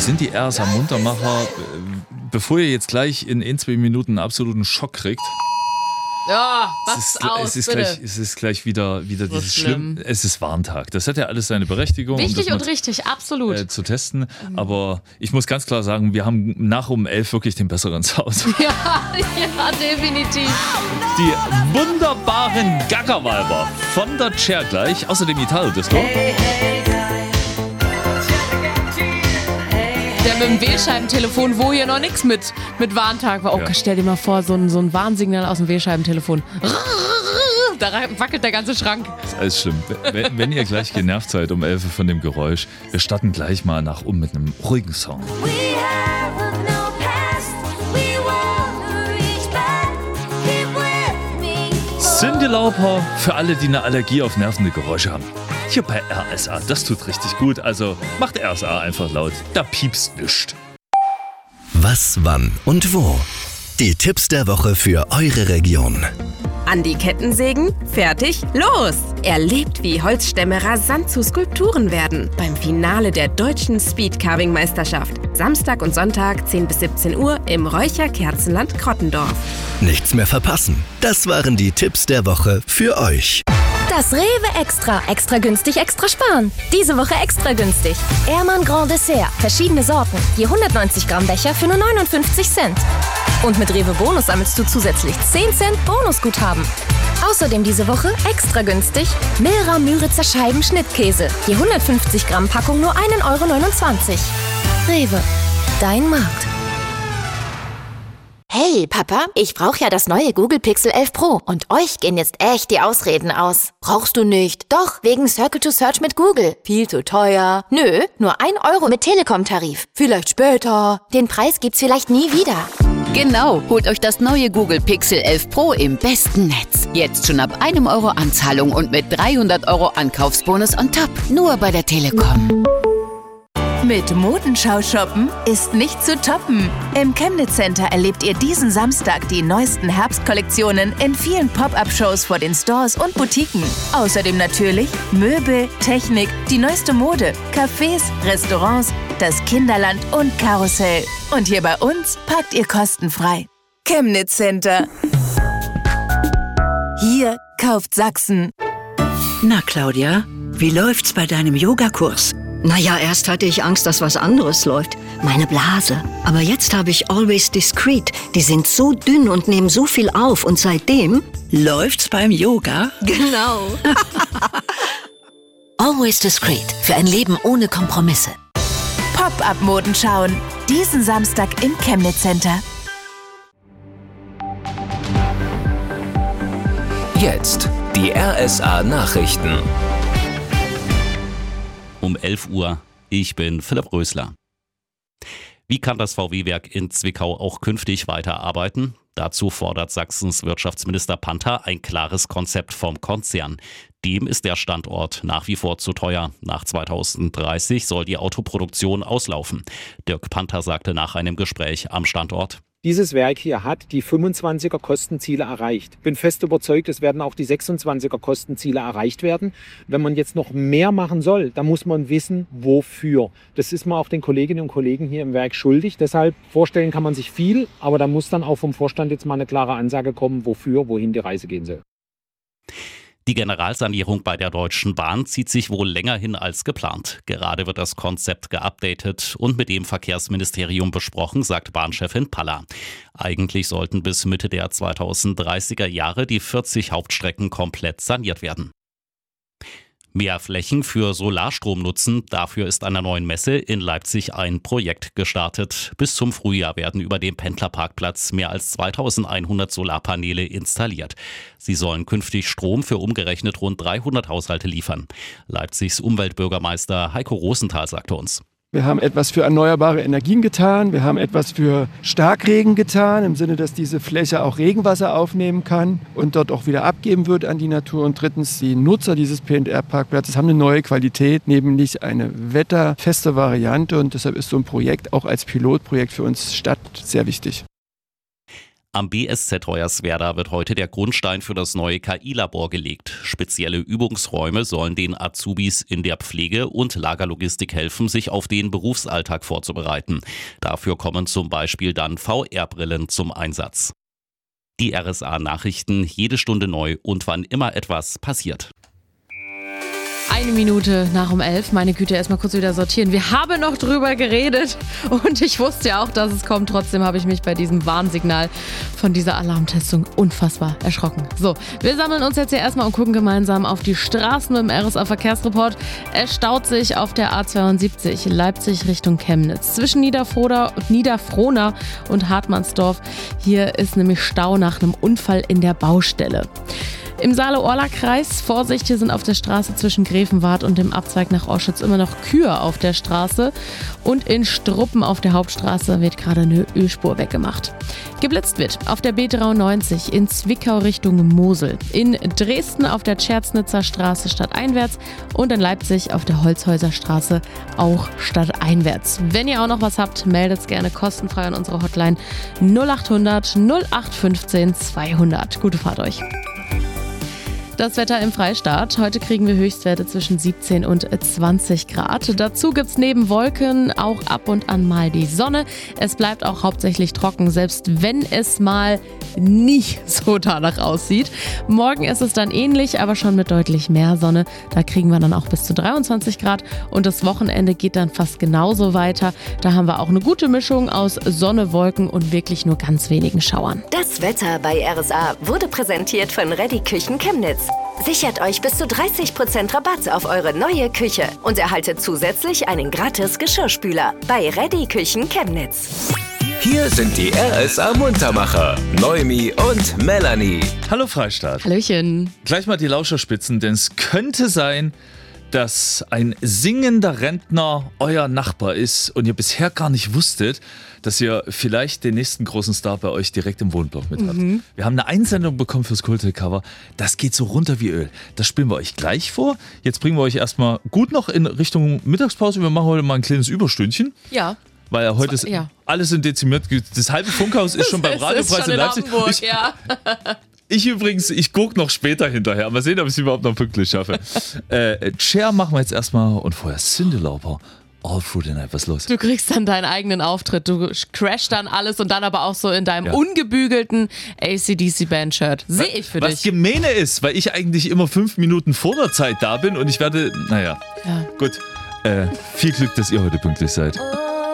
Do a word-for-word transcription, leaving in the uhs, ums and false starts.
Wir sind die R S A-Muntermacher. Bevor ihr jetzt gleich in ein, zwei Minuten einen absoluten Schock kriegt. Ja, was es ist, aus, es ist bitte. gleich, es ist gleich wieder, wieder Das ist dieses schlimm. schlimm. Es ist Warntag. Das hat ja alles seine Berechtigung. Wichtig um und das mal, richtig, absolut. Äh, zu testen. Aber ich muss ganz klar sagen, wir haben nach um elf wirklich den besseren zu Hause. Ja, ja, definitiv. Die wunderbaren Gackerweiber von der Chair gleich. Außerdem Italo-Disco. Der mit dem Wählscheibentelefon, wo hier noch nichts mit, mit Warntag war. Oh, Ja. stell dir mal vor, so ein, so ein Warnsignal aus dem Wählscheibentelefon. Da wackelt der ganze Schrank. Das ist alles schlimm. Wenn, wenn ihr gleich genervt seid um elf von dem Geräusch, wir starten gleich mal nach um mit einem ruhigen Song. Cyndi Lauper für alle, die eine Allergie auf nervende Geräusche haben. Hier bei R S A, das tut richtig gut. Also macht R S A einfach laut, da piepst nischt. Was, wann und wo? Die Tipps der Woche für eure Region. An die Kettensägen? Fertig? Los! Erlebt, wie Holzstämme rasant zu Skulpturen werden. Beim Finale der deutschen Speedcarving-Meisterschaft. Samstag und Sonntag zehn bis siebzehn Uhr im Räucherkerzenland Krottendorf. Nichts mehr verpassen. Das waren die Tipps der Woche für euch. Das Rewe Extra. Extra günstig, extra sparen. Diese Woche extra günstig. Ehrmann Grand Dessert. Verschiedene Sorten. Je hundertneunzig Gramm Becher für nur neunundfünfzig Cent. Und mit Rewe Bonus sammelst du zusätzlich zehn Cent Bonusguthaben. Außerdem diese Woche extra günstig Milra Müritzer Scheiben Schnittkäse. Je hundertfünfzig Gramm Packung nur ein Euro neunundzwanzig. Rewe. Dein Markt. Hey, Papa, ich brauche ja das neue Google Pixel elf Pro und euch gehen jetzt echt die Ausreden aus. Brauchst du nicht? Doch, wegen Circle to Search mit Google. Viel zu teuer. Nö, nur ein Euro mit Telekom-Tarif. Vielleicht später. Den Preis gibt's vielleicht nie wieder. Genau, holt euch das neue Google Pixel elf Pro im besten Netz. Jetzt schon ab einem Euro Anzahlung und mit dreihundert Euro Ankaufsbonus on top. Nur bei der Telekom. Mit Modenschau shoppen ist nicht zu toppen. Im Chemnitz Center erlebt ihr diesen Samstag die neuesten Herbstkollektionen in vielen Pop-Up-Shows vor den Stores und Boutiquen. Außerdem natürlich Möbel, Technik, die neueste Mode, Cafés, Restaurants, das Kinderland und Karussell. Und hier bei uns parkt ihr kostenfrei. Chemnitz Center. Hier kauft Sachsen. Na Claudia, wie läuft's bei deinem Yogakurs? Naja, erst hatte ich Angst, dass was anderes läuft. Meine Blase. Aber jetzt habe ich Always Discreet. Die sind so dünn und nehmen so viel auf. Und seitdem... Läuft's beim Yoga? Genau. Always Discreet. Für ein Leben ohne Kompromisse. Pop-Up-Moden schauen. Diesen Samstag im Chemnitz Center. Jetzt die R S A-Nachrichten. Um elf Uhr. Ich bin Philipp Rösler. Wie kann das V W-Werk in Zwickau auch künftig weiterarbeiten? Dazu fordert Sachsens Wirtschaftsminister Panther ein klares Konzept vom Konzern. Dem ist der Standort nach wie vor zu teuer. Nach zweitausenddreißig soll die Autoproduktion auslaufen. Dirk Panther sagte nach einem Gespräch am Standort: Dieses Werk hier hat die fünfundzwanziger Kostenziele erreicht. Bin fest überzeugt, es werden auch die sechsundzwanziger Kostenziele erreicht werden. Wenn man jetzt noch mehr machen soll, dann muss man wissen, wofür. Das ist man auch den Kolleginnen und Kollegen hier im Werk schuldig. Deshalb vorstellen kann man sich viel, aber da muss dann auch vom Vorstand jetzt mal eine klare Ansage kommen, wofür, wohin die Reise gehen soll. Die Generalsanierung bei der Deutschen Bahn zieht sich wohl länger hin als geplant. Gerade wird das Konzept geupdatet und mit dem Verkehrsministerium besprochen, sagt Bahnchefin Paller. Eigentlich sollten bis Mitte der zweitausenddreißiger Jahre die vierzig Hauptstrecken komplett saniert werden. Mehr Flächen für Solarstrom nutzen, dafür ist an der neuen Messe in Leipzig ein Projekt gestartet. Bis zum Frühjahr werden über dem Pendlerparkplatz mehr als zweitausendeinhundert Solarpaneele installiert. Sie sollen künftig Strom für umgerechnet rund dreihundert Haushalte liefern. Leipzigs Umweltbürgermeister Heiko Rosenthal sagte uns: Wir haben etwas für erneuerbare Energien getan. Wir haben etwas für Starkregen getan, im Sinne, dass diese Fläche auch Regenwasser aufnehmen kann und dort auch wieder abgeben wird an die Natur. Und drittens, die Nutzer dieses P und R-Parkplatzes haben eine neue Qualität, nämlich eine wetterfeste Variante. Und deshalb ist so ein Projekt auch als Pilotprojekt für uns Stadt sehr wichtig. Am B S Z Hoyerswerda wird heute der Grundstein für das neue K I-Labor gelegt. Spezielle Übungsräume sollen den Azubis in der Pflege und Lagerlogistik helfen, sich auf den Berufsalltag vorzubereiten. Dafür kommen zum Beispiel dann V R-Brillen zum Einsatz. Die R S A-Nachrichten, jede Stunde neu und wann immer etwas passiert. Eine Minute nach um elf. Meine Güte, erstmal kurz wieder sortieren. Wir haben noch drüber geredet und ich wusste ja auch, dass es kommt. Trotzdem habe ich mich bei diesem Warnsignal von dieser Alarmtestung unfassbar erschrocken. So, wir sammeln uns jetzt hier erstmal und gucken gemeinsam auf die Straßen mit dem R S A-Verkehrsreport. Es staut sich auf der A zweiundsiebzig Leipzig Richtung Chemnitz. Zwischen Niederfroda, Niederfrohna und Hartmannsdorf. Hier ist nämlich Stau nach einem Unfall in der Baustelle. Im Saale-Orla-Kreis, Vorsicht, hier sind auf der Straße zwischen Grevenwart und dem Abzweig nach Oschütz immer noch Kühe auf der Straße. Und in Struppen auf der Hauptstraße wird gerade eine Ölspur weggemacht. Geblitzt wird auf der B dreiundneunzig in Zwickau Richtung Mosel. In Dresden auf der Tscherznitzer Straße stadteinwärts und in Leipzig auf der Holzhäuser Straße auch stadteinwärts. Wenn ihr auch noch was habt, meldet es gerne kostenfrei an unsere Hotline null achthundert null acht fünfzehn zweihundert. Gute Fahrt euch. Das Wetter im Freistaat. Heute kriegen wir Höchstwerte zwischen siebzehn und zwanzig Grad. Dazu gibt es neben Wolken auch ab und an mal die Sonne. Es bleibt auch hauptsächlich trocken, selbst wenn es mal nicht so danach aussieht. Morgen ist es dann ähnlich, aber schon mit deutlich mehr Sonne. Da kriegen wir dann auch bis zu dreiundzwanzig Grad. Und das Wochenende geht dann fast genauso weiter. Da haben wir auch eine gute Mischung aus Sonne, Wolken und wirklich nur ganz wenigen Schauern. Das Wetter bei R S A wurde präsentiert von Ready Küchen Chemnitz. Sichert euch bis zu dreißig Prozent Rabatt auf eure neue Küche und erhaltet zusätzlich einen gratis Geschirrspüler bei Ready Küchen Chemnitz. Hier sind die R S A-Muntermacher, Noemi und Melanie. Hallo Freistaat. Hallöchen. Gleich mal die Lauscherspitzen, denn es könnte sein, dass ein singender Rentner euer Nachbar ist und ihr bisher gar nicht wusstet, dass ihr vielleicht den nächsten großen Star bei euch direkt im Wohnblock mit habt. Mhm. Wir haben eine Einsendung bekommen fürs Kultcover. Das geht so runter wie Öl. Das spielen wir euch gleich vor. Jetzt bringen wir euch erstmal gut noch in Richtung Mittagspause. Wir machen heute mal ein kleines Überstündchen. Ja. Weil ja heute ist ja. alles sind dezimiert. Das halbe Funkhaus ist schon beim Radiopreis in Leipzig. Hamburg, ich, ja. ich übrigens, ich gucke noch später hinterher. Mal sehen, ob ich es überhaupt noch pünktlich schaffe. äh, Cher machen wir jetzt erstmal und vorher Cyndi Lauper. All Through the Night, was ist los? Du kriegst dann deinen eigenen Auftritt. Du crashst dann alles und dann aber auch so in deinem Ja. ungebügelten A C D C-Band-Shirt. Sehe ich für Was dich. gemeine ist, weil ich eigentlich immer fünf Minuten vor der Zeit da bin und ich werde, naja, Ja. gut. Äh, viel Glück, dass ihr heute pünktlich seid.